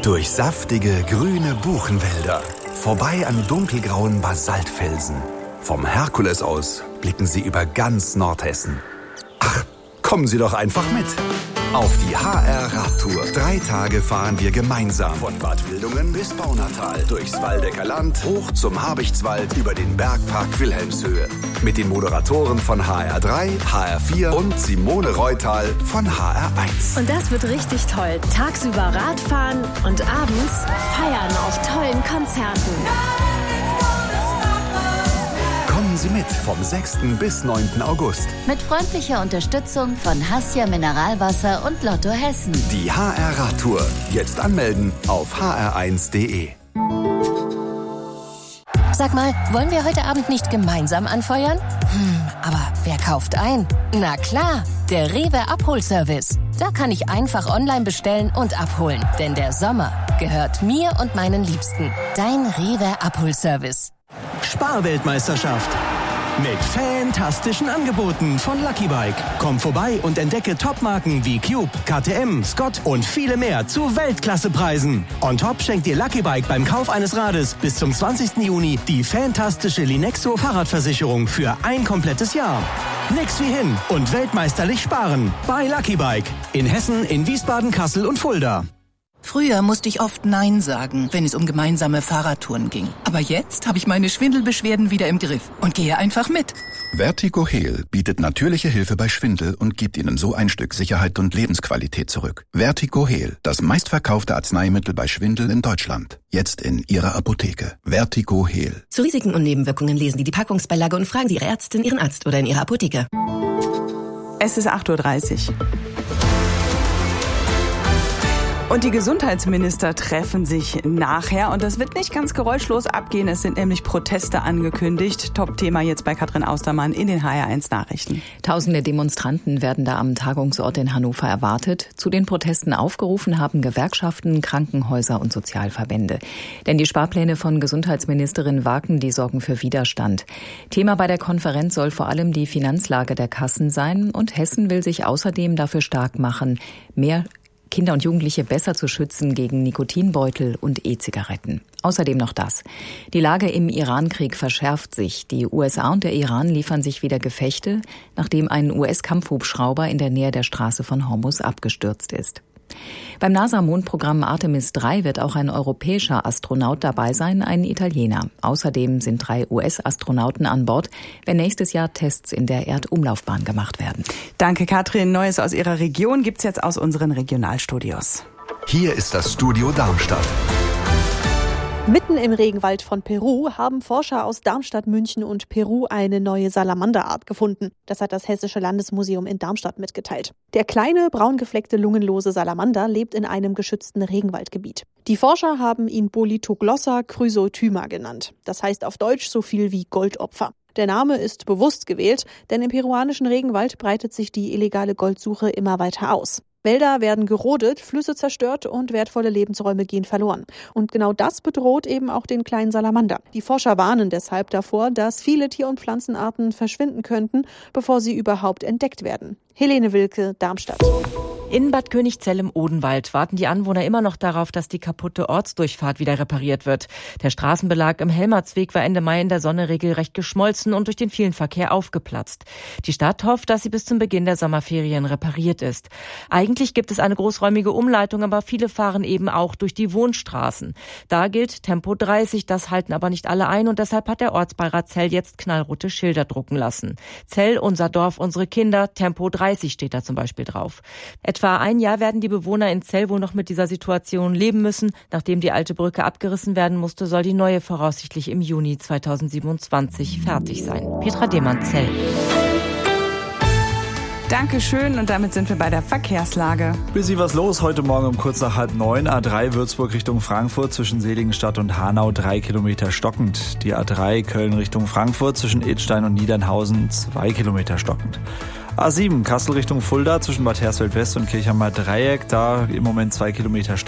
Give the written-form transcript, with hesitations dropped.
Durch saftige, grüne Buchenwälder, vorbei an dunkelgrauen Basaltfelsen. Vom Herkules aus blicken Sie über ganz Nordhessen. Ach, kommen Sie doch einfach mit. Auf die HR-Radtour. 3 Tage fahren wir gemeinsam. Von Bad Wildungen bis Baunatal. Durchs Waldecker Land, hoch zum Habichtswald, über den Bergpark Wilhelmshöhe. Mit den Moderatoren von HR3, HR4 und Simone Reutal von HR1. Und das wird richtig toll. Tagsüber Radfahren und abends feiern auf tollen Konzerten. Kommen Sie mit vom 6. bis 9. August. Mit freundlicher Unterstützung von Hassia Mineralwasser und Lotto Hessen. Die HR-Radtour. Jetzt anmelden auf hr1.de. Sag mal, wollen wir heute Abend nicht gemeinsam anfeuern? Aber wer kauft ein? Na klar, der Rewe Abholservice. Da kann ich einfach online bestellen und abholen. Denn der Sommer gehört mir und meinen Liebsten. Dein Rewe Abholservice. Sparweltmeisterschaft. Mit fantastischen Angeboten von Lucky Bike. Komm vorbei und entdecke Topmarken wie Cube, KTM, Scott und viele mehr zu Weltklassepreisen. On top schenkt dir Lucky Bike beim Kauf eines Rades bis zum 20. Juni die fantastische Linexo Fahrradversicherung für ein komplettes Jahr. Nix wie hin und weltmeisterlich sparen. Bei Lucky Bike. In Hessen, in Wiesbaden, Kassel und Fulda. Früher musste ich oft Nein sagen, wenn es um gemeinsame Fahrradtouren ging. Aber jetzt habe ich meine Schwindelbeschwerden wieder im Griff und gehe einfach mit. Vertigo Heal bietet natürliche Hilfe bei Schwindel und gibt Ihnen so ein Stück Sicherheit und Lebensqualität zurück. Vertigo Heal, das meistverkaufte Arzneimittel bei Schwindel in Deutschland. Jetzt in Ihrer Apotheke. Vertigo Heal. Zu Risiken und Nebenwirkungen lesen Sie die Packungsbeilage und fragen Sie Ihre Ärztin, Ihren Arzt oder in Ihrer Apotheke. Es ist 8:30 Uhr. Und die Gesundheitsminister treffen sich nachher. Und das wird nicht ganz geräuschlos abgehen. Es sind nämlich Proteste angekündigt. Top-Thema jetzt bei Katrin Austermann in den HR1 Nachrichten. Tausende Demonstranten werden da am Tagungsort in Hannover erwartet. Zu den Protesten aufgerufen haben Gewerkschaften, Krankenhäuser und Sozialverbände. Denn die Sparpläne von Gesundheitsministerin Waken, die sorgen für Widerstand. Thema bei der Konferenz soll vor allem die Finanzlage der Kassen sein. Und Hessen will sich außerdem dafür stark machen, mehr Kinder und Jugendliche besser zu schützen gegen Nikotinbeutel und E-Zigaretten. Außerdem noch das. Die Lage im Irankrieg verschärft sich. Die USA und der Iran liefern sich wieder Gefechte, nachdem ein US-Kampfhubschrauber in der Nähe der Straße von Hormuz abgestürzt ist. Beim NASA-Mondprogramm Artemis 3 wird auch ein europäischer Astronaut dabei sein, ein Italiener. Außerdem sind 3 US-Astronauten an Bord, wenn nächstes Jahr Tests in der Erdumlaufbahn gemacht werden. Danke, Katrin. Neues aus Ihrer Region gibt's jetzt aus unseren Regionalstudios. Hier ist das Studio Darmstadt. Mitten im Regenwald von Peru haben Forscher aus Darmstadt, München und Peru eine neue Salamanderart gefunden. Das hat das Hessische Landesmuseum in Darmstadt mitgeteilt. Der kleine, braungefleckte, lungenlose Salamander lebt in einem geschützten Regenwaldgebiet. Die Forscher haben ihn Bolithoglossa chrysotyma genannt. Das heißt auf Deutsch so viel wie Goldopfer. Der Name ist bewusst gewählt, denn im peruanischen Regenwald breitet sich die illegale Goldsuche immer weiter aus. Wälder werden gerodet, Flüsse zerstört und wertvolle Lebensräume gehen verloren. Und genau das bedroht eben auch den kleinen Salamander. Die Forscher warnen deshalb davor, dass viele Tier- und Pflanzenarten verschwinden könnten, bevor sie überhaupt entdeckt werden. Helene Wilke, Darmstadt. In Bad Königzell im Odenwald warten die Anwohner immer noch darauf, dass die kaputte Ortsdurchfahrt wieder repariert wird. Der Straßenbelag im Helmertsweg war Ende Mai in der Sonne regelrecht geschmolzen und durch den vielen Verkehr aufgeplatzt. Die Stadt hofft, dass sie bis zum Beginn der Sommerferien repariert ist. Eigentlich gibt es eine großräumige Umleitung, aber viele fahren eben auch durch die Wohnstraßen. Da gilt Tempo 30, das halten aber nicht alle ein und deshalb hat der Ortsbeirat Zell jetzt knallrote Schilder drucken lassen. Zell, unser Dorf, unsere Kinder, Tempo 30 steht da zum Beispiel drauf. Etwa ein Jahr werden die Bewohner in Zell wohl noch mit dieser Situation leben müssen. Nachdem die alte Brücke abgerissen werden musste, soll die neue voraussichtlich im Juni 2027 fertig sein. Petra Demann, Zell. Dankeschön und damit sind wir bei der Verkehrslage. Bisschen was los heute Morgen um kurz nach 8:30. A3 Würzburg Richtung Frankfurt zwischen Seligenstadt und Hanau 3 Kilometer stockend. Die A3 Köln Richtung Frankfurt zwischen Idstein und Niedernhausen 2 Kilometer stockend. A7 Kassel Richtung Fulda zwischen Bad Hersfeld West und Kirchheimer Dreieck, da im Moment 2 Kilometer